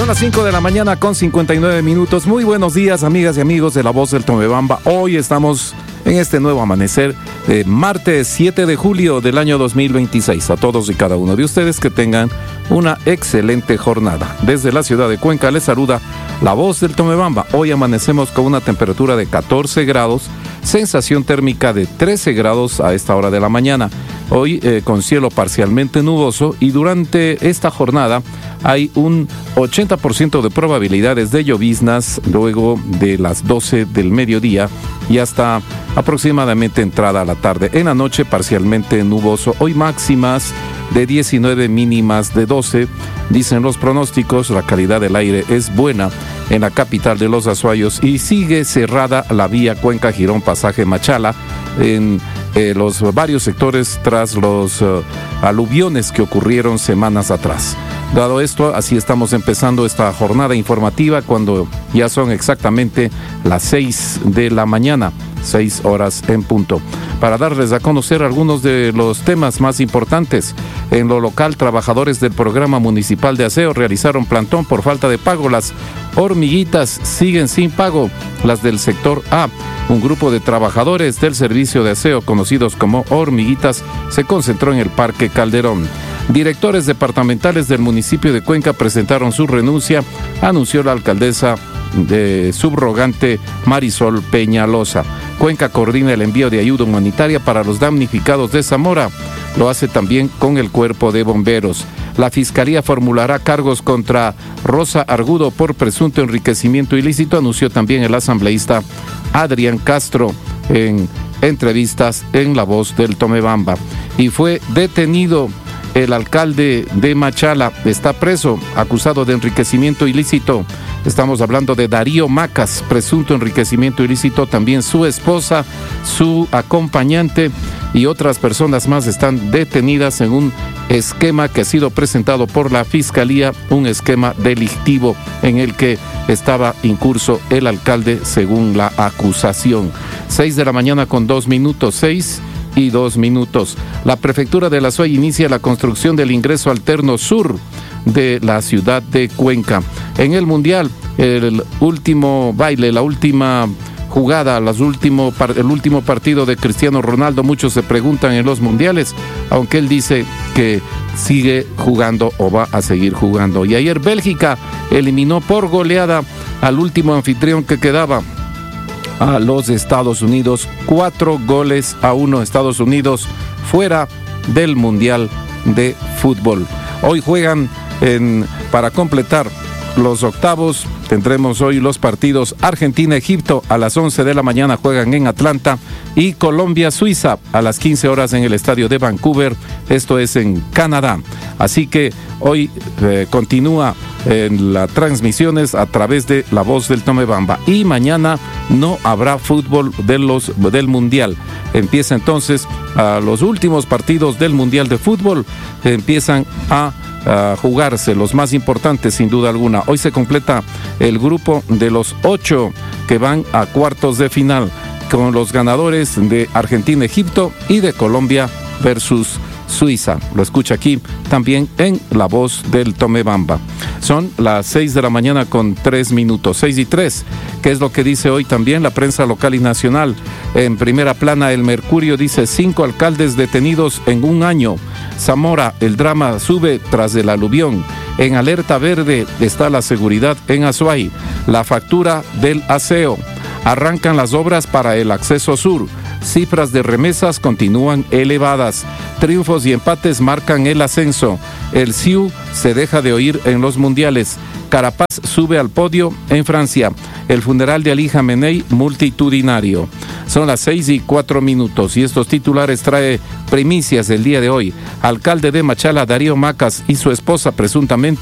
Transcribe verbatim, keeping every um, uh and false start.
Son las cinco de la mañana con cincuenta y nueve minutos. Muy buenos días, amigas y amigos de La Voz del Tomebamba. Hoy estamos en este nuevo amanecer de martes siete de julio del año dos mil veintiséis. A todos y cada uno de ustedes que tengan una excelente jornada. Desde la ciudad de Cuenca les saluda La Voz del Tomebamba. Hoy amanecemos con una temperatura de catorce grados, sensación térmica de trece grados a esta hora de la mañana. Hoy eh, con cielo parcialmente nuboso, y durante esta jornada hay un ochenta por ciento de probabilidades de lloviznas luego de las doce del mediodía y hasta aproximadamente entrada a la tarde. En la noche parcialmente nuboso. Hoy máximas de diecinueve, mínimas de doce. Dicen los pronósticos, la calidad del aire es buena en la capital de los Azuayos y sigue cerrada la vía Cuenca-Girón Pasaje Machala en eh, los varios sectores tras los uh, aluviones que ocurrieron semanas atrás. Dado esto, así estamos empezando esta jornada informativa cuando ya son exactamente las seis de la mañana, seis horas en punto. Para darles a conocer algunos de los temas más importantes. En lo local, trabajadores del Programa Municipal de Aseo realizaron plantón por falta de pago. Las hormiguitas siguen sin pago, las del sector A. Un grupo de trabajadores del servicio de aseo, conocidos como hormiguitas, se concentró en el Parque Calderón. Directores departamentales del municipio de Cuenca presentaron su renuncia, anunció la alcaldesa de subrogante Marisol Peñalosa. Cuenca coordina el envío de ayuda humanitaria para los damnificados de Zamora. Lo hace también con el cuerpo de bomberos. La Fiscalía formulará cargos contra Rosa Argudo por presunto enriquecimiento ilícito, anunció también el asambleísta Adrián Castro en entrevistas en La Voz del Tomebamba. Y fue detenido el alcalde de Machala, está preso, acusado de enriquecimiento ilícito. Estamos hablando de Darío Macas, presunto enriquecimiento ilícito. También su esposa, su acompañante y otras personas más están detenidas en un esquema que ha sido presentado por la Fiscalía, un esquema delictivo en el que estaba incurso el alcalde según la acusación. Seis de la mañana con dos minutos, seis y dos minutos. La Prefectura de la Azuay inicia la construcción del ingreso alterno sur de la ciudad de Cuenca. En el Mundial, el último baile, la última jugada, las último, el último partido de Cristiano Ronaldo, muchos se preguntan en los mundiales, aunque él dice que sigue jugando o va a seguir jugando. Y ayer Bélgica eliminó por goleada al último anfitrión que quedaba, a los Estados Unidos, cuatro goles a uno. Estados Unidos fuera del Mundial de Fútbol. Hoy juegan en, para completar los octavos. Tendremos hoy los partidos Argentina-Egipto a las once de la mañana, juegan en Atlanta, y Colombia-Suiza a las quince horas en el estadio de Vancouver, esto es en Canadá. Así que hoy eh, continúa en las transmisiones a través de La Voz del Tomebamba, y mañana no habrá fútbol de los, del Mundial. Empieza entonces a los últimos partidos del Mundial de Fútbol, empiezan a a jugarse los más importantes sin duda alguna. Hoy se completa el grupo de los ocho que van a cuartos de final, con los ganadores de Argentina-Egipto y de Colombia versus Suiza. Lo escucha aquí también en La Voz del Tomebamba. Son las seis de la mañana con tres minutos, seis y tres. ¿Qué es lo que dice hoy también la prensa local y nacional? En primera plana, El Mercurio dice: cinco alcaldes detenidos en un año. Zamora, el drama sube tras el aluvión. En alerta verde está la seguridad en Azuay. La factura del aseo. Arrancan las obras para el acceso sur. Cifras de remesas continúan elevadas. Triunfos y empates marcan el ascenso. El C I U se deja de oír en los mundiales. Carapaz sube al podio en Francia. El funeral de Ali Jamenei multitudinario. Son las seis y cuatro minutos y estos titulares trae primicias del día de hoy. Alcalde de Machala, Darío Macas, y su esposa presuntamente